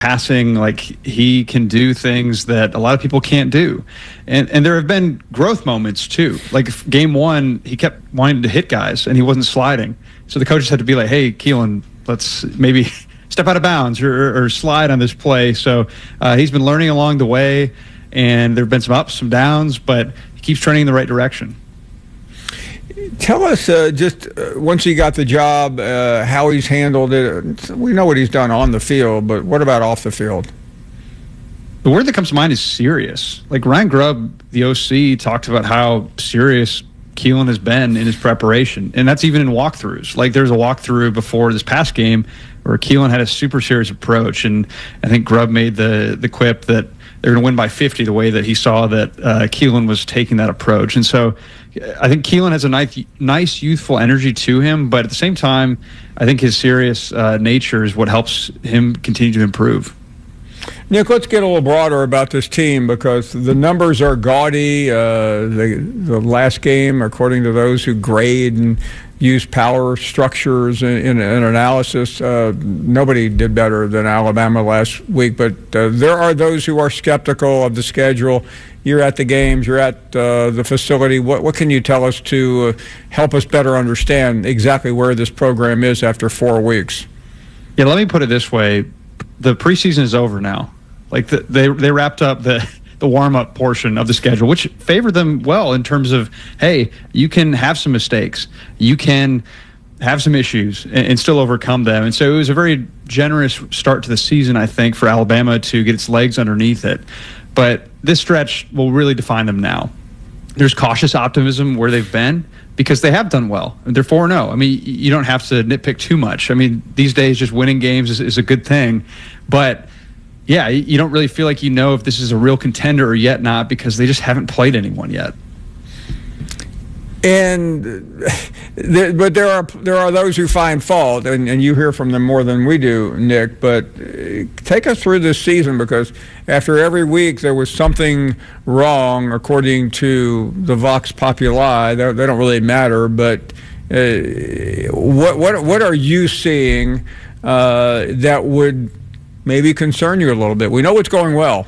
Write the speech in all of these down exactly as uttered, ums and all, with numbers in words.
passing, like he can do things that a lot of people can't do. And and there have been growth moments too. Like game one, he kept wanting to hit guys and he wasn't sliding. So the coaches had to be like, hey, Keelan, let's maybe step out of bounds or, or slide on this play. So uh, he's been learning along the way, and there have been some ups, some downs, but he keeps trending in the right direction. Tell us, uh, just uh, once he got the job, uh, how he's handled it. We know what he's done on the field, but what about off the field? The word that comes to mind is serious. Like Ryan Grubb, the O C, talked about how serious Keelan has been in his preparation, and that's even in walkthroughs. Like there's a walkthrough before this past game where Keelan had a super serious approach, and I think Grubb made the the quip that they're going to win by fifty the way that he saw that uh, Keelan was taking that approach. And so I think Keelan has a nice, nice youthful energy to him, but at the same time, I think his serious uh, nature is what helps him continue to improve. Nick, let's get a little broader about this team because the numbers are gaudy. Uh, the, the last game, according to those who grade and use power structures in, in, in analysis, uh, nobody did better than Alabama last week. But uh, there are those who are skeptical of the schedule. You're at the games. You're at uh, the facility. What, what can you tell us to uh, help us better understand exactly where this program is after four weeks? Yeah, let me put it this way. The preseason is over now. Like the, they they wrapped up the the warm-up portion of the schedule, which favored them well in terms of, hey, you can have some mistakes, you can have some issues and, and still overcome them. And so it was a very generous start to the season, I think, for Alabama to get its legs underneath it. But this stretch will really define them now. There's cautious optimism where they've been because they have done well. They're four and oh. I mean, you don't have to nitpick too much. I mean, these days just winning games is, is a good thing. But yeah, you don't really feel like you know if this is a real contender or yet not because they just haven't played anyone yet. And there, but there are there are those who find fault, and, and you hear from them more than we do, Nick. But uh, take us through this season because after every week there was something wrong, according to the Vox Populi. They, they don't really matter, but uh, what what what are you seeing uh, that would maybe concern you a little bit? We know what's going well.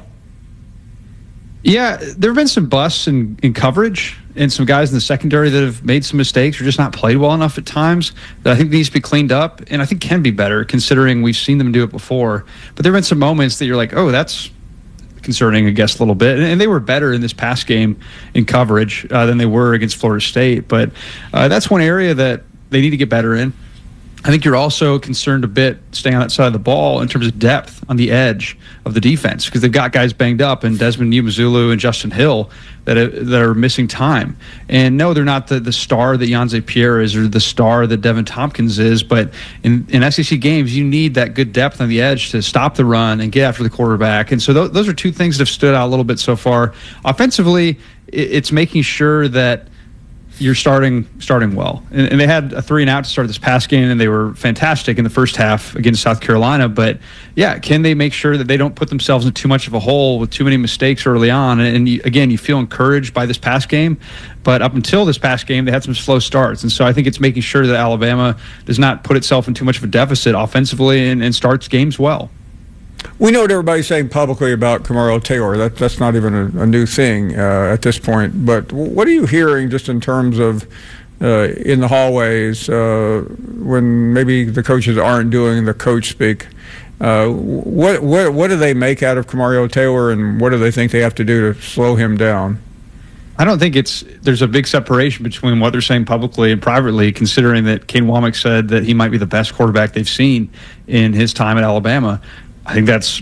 Yeah, there have been some busts in, in coverage and some guys in the secondary that have made some mistakes or just not played well enough at times that I think needs to be cleaned up and I think can be better considering we've seen them do it before. But there have been some moments that you're like, oh, that's concerning, I guess, a little bit. And, and they were better in this past game in coverage uh, than they were against Florida State. But uh, that's one area that they need to get better in. I think you're also concerned a bit staying on that side of the ball in terms of depth on the edge of the defense because they've got guys banged up and Desmond Umazulu and Justin Hill that are, that are missing time. And no, they're not the, the star that Yanze Pierre is or the star that Devin Tompkins is, but in, in S E C games, you need that good depth on the edge to stop the run and get after the quarterback. And so th- those are two things that have stood out a little bit so far. Offensively, it, it's making sure that you're starting starting well. And, and they had a three and out to start this past game, and they were fantastic in the first half against South Carolina. But, yeah, can they make sure that they don't put themselves in too much of a hole with too many mistakes early on? And, and you, again, you feel encouraged by this past game. But up until this past game, they had some slow starts. And so I think it's making sure that Alabama does not put itself in too much of a deficit offensively and, and starts games well. We know what everybody's saying publicly about Kamario Taylor. That, that's not even a, a new thing uh, at this point. But what are you hearing just in terms of uh, in the hallways uh, when maybe the coaches aren't doing the coach speak? Uh, what, what, what do they make out of Kamario Taylor, and what do they think they have to do to slow him down? I don't think it's there's a big separation between what they're saying publicly and privately, considering that Kane Womack said that he might be the best quarterback they've seen in his time at Alabama. I think that's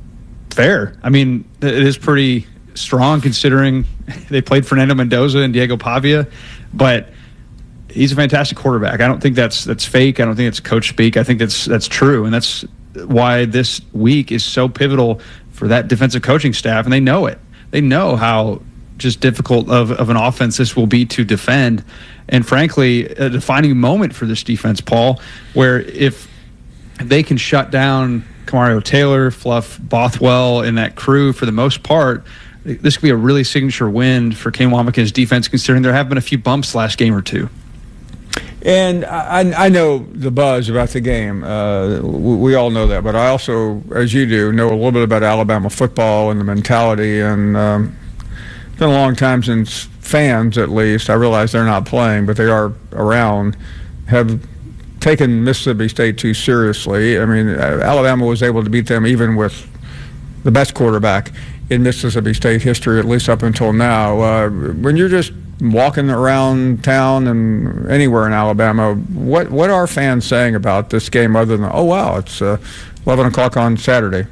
fair. I mean, it is pretty strong considering they played Fernando Mendoza and Diego Pavia, but he's a fantastic quarterback. I don't think that's that's fake. I don't think it's coach speak. I think that's that's true, and that's why this week is so pivotal for that defensive coaching staff, and they know it. They know how just difficult of, of an offense this will be to defend, and frankly, a defining moment for this defense, Paul, where if they can shut down Kamario Taylor, Fluff Bothwell, and that crew for the most part, this could be a really signature win for Kane Womack and his defense, considering there have been a few bumps last game or two. And I, I know the buzz about the game. Uh, we, we all know that. But I also, as you do, know a little bit about Alabama football and the mentality. And um, it's been a long time since fans, at least, I realize they're not playing, but they are around, have taken Mississippi State too seriously. I mean, Alabama was able to beat them even with the best quarterback in Mississippi State history, at least up until now. Uh, when you're just walking around town and anywhere in Alabama, what what are fans saying about this game other than, oh, wow, it's uh, eleven o'clock on Saturday?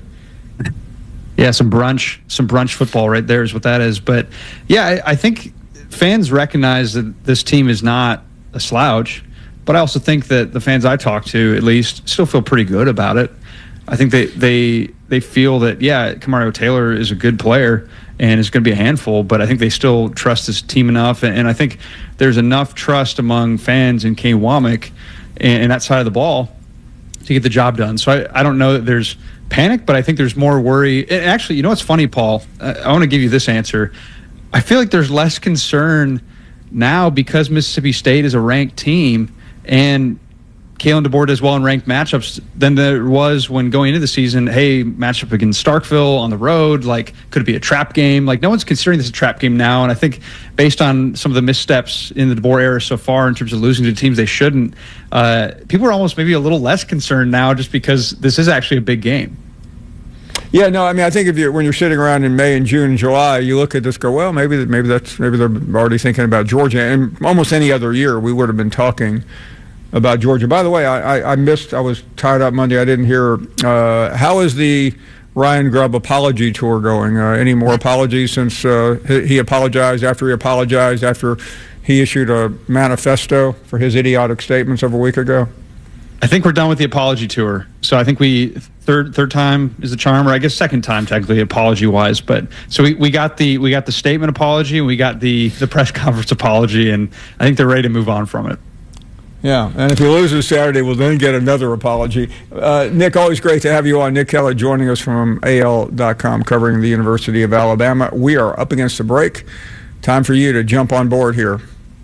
Yeah, some brunch, some brunch football right there is what that is. But, yeah, I, I think fans recognize that this team is not a slouch, but I also think that the fans I talk to, at least, still feel pretty good about it. I think they they, they feel that, yeah, Kamario Taylor is a good player and is going to be a handful, but I think they still trust this team enough, and, and I think there's enough trust among fans in Kane Womack and, and that side of the ball to get the job done. So I, I don't know that there's panic, but I think there's more worry. And actually, you know what's funny, Paul? I, I want to give you this answer. I feel like there's less concern now because Mississippi State is a ranked team and Kalen DeBoer does well in ranked matchups than there was when going into the season. Hey, matchup against Starkville on the road, like, could it be a trap game? Like, no one's considering this a trap game now. And I think based on some of the missteps in the DeBoer era so far in terms of losing to teams they shouldn't, uh, people are almost maybe a little less concerned now just because this is actually a big game. Yeah, no, I mean, I think if you when you're sitting around in May and June and July, you look at this, go, well, maybe maybe that's maybe they're already thinking about Georgia. And almost any other year, we would have been talking about Georgia. By the way, I, I, I missed, I was tied up Monday. I didn't hear, uh, how is the Ryan Grubb apology tour going? Uh, any more apologies since uh, he, he apologized after he apologized after he issued a manifesto for his idiotic statements over a week ago? I think we're done with the apology tour. So I think we, third third time is the charm, or I guess second time technically apology-wise. But so we, we got the we got the statement apology and we got the, the press conference apology, and I think they're ready to move on from it. Yeah, and if he loses Saturday, we'll then get another apology. Uh, Nick, always great to have you on. Nick Keller joining us from A L dot com, covering the University of Alabama. We are up against the break. Time for you to jump on board here.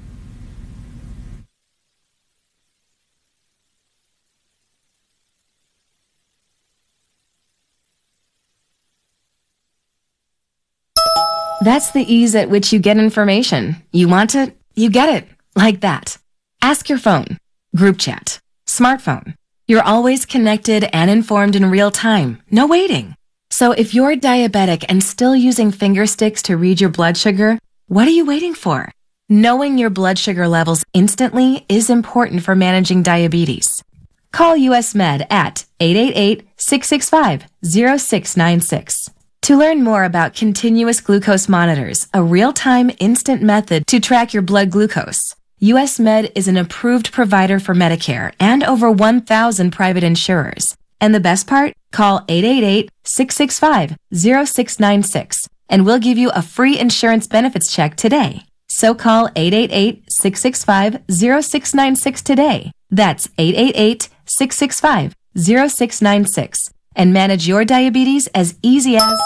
That's the ease at which you get information. You want it, you get it, like that. Ask your phone, group chat, smartphone. You're always connected and informed in real time. No waiting. So if you're diabetic and still using finger sticks to read your blood sugar, what are you waiting for? Knowing your blood sugar levels instantly is important for managing diabetes. Call U S Med at eight eight eight, six six five, zero six nine six. To learn more about continuous glucose monitors, a real-time instant method to track your blood glucose, U S Med is an approved provider for Medicare and over one thousand private insurers. And the best part? Call eight eight eight, six six five, zero six nine six and we'll give you a free insurance benefits check today. So call eight eight eight, six six five, zero six nine six today. That's eight eight eight, six six five, zero six nine six and manage your diabetes as easy as...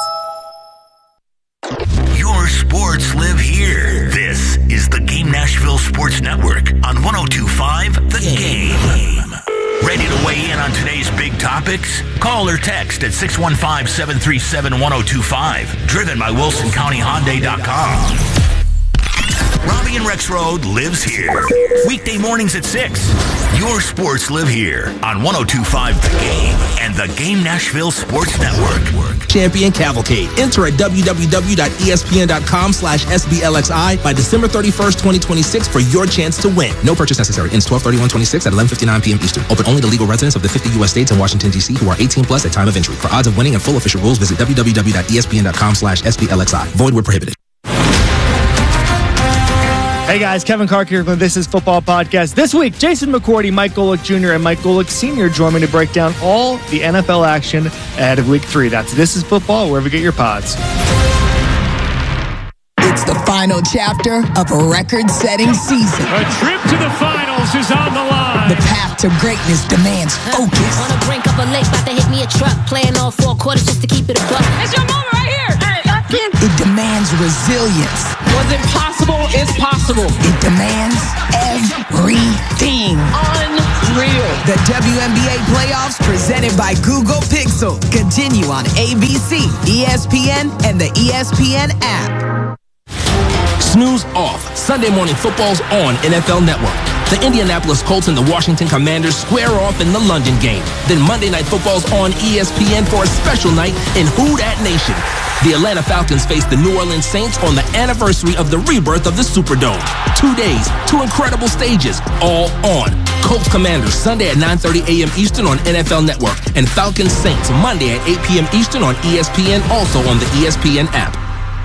Your sports live here. This is the Game Nashville Sports Network on one oh two point five The Game. Ready to weigh in on today's big topics? Call or text at six one five, seven three seven, one oh two five. Driven by Wilson County Hyundai dot com. Robbie and Rex Road lives here. Weekday mornings at six. Your sports live here on one oh two point five The Game and the Game Nashville Sports Network. Champion Cavalcade. Enter at w w w dot e s p n dot com slash s b l x i by December thirty-first, twenty twenty-six for your chance to win. No purchase necessary. Ends twelve thirty-one twenty-six at eleven fifty-nine p m Eastern. Open only to legal residents of the fifty U S states and Washington, D C who are eighteen plus at time of entry. For odds of winning and full official rules, visit w w w dot e s p n dot com slash s b l x i. Void where prohibited. Hey guys, Kevin Clark here from This Is Football Podcast. This week, Jason McCourty, Mike Golick Junior, and Mike Golick Senior join me to break down all the N F L action ahead of Week three. That's This Is Football, wherever you get your pods. It's the final chapter of a record-setting season. A trip to the finals is on the line. The path to greatness demands focus. On the brink of a lake, about to hit me a truck. Playing all four quarters just to keep it a buck. It's your moment right here. Hey, again. It demands resilience. Was it possible? It's possible. It demands everything. game. Unreal. The W N B A playoffs presented by Google Pixel continue on A B C, E S P N, and the E S P N app. Snooze off. Sunday morning football's on N F L Network. The Indianapolis Colts and the Washington Commanders square off in the London game. Then Monday Night Football's on E S P N for a special night in Who Dat Nation. The Atlanta Falcons face the New Orleans Saints on the anniversary of the rebirth of the Superdome. Two days, two incredible stages, all on. Colts Commanders Sunday at nine thirty a.m. Eastern on N F L Network, and Falcons Saints Monday at eight p.m. Eastern on E S P N, also on the E S P N app.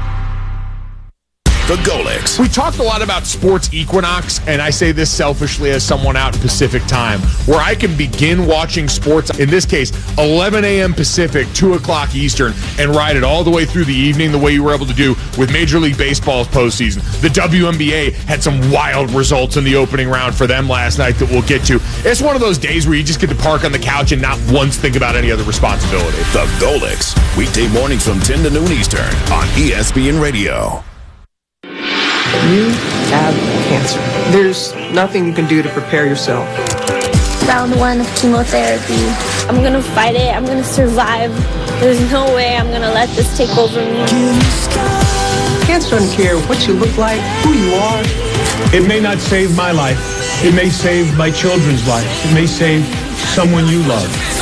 The Golics. We talked a lot about sports equinox, and I say this selfishly as someone out in Pacific time, where I can begin watching sports, in this case, eleven a.m. Pacific, two o'clock Eastern, and ride it all the way through the evening the way you were able to do with Major League Baseball's postseason. The W N B A had some wild results in the opening round for them last night that we'll get to. It's one of those days where you just get to park on the couch and not once think about any other responsibility. The Golics, weekday mornings from ten to noon Eastern on E S P N Radio. You have cancer. There's nothing you can do to prepare yourself. Round one of chemotherapy. I'm gonna fight it. I'm gonna survive. There's no way I'm gonna let this take over me. Cancer doesn't care what you look like, who you are. It may not save my life. It may save my children's lives. It may save someone you love.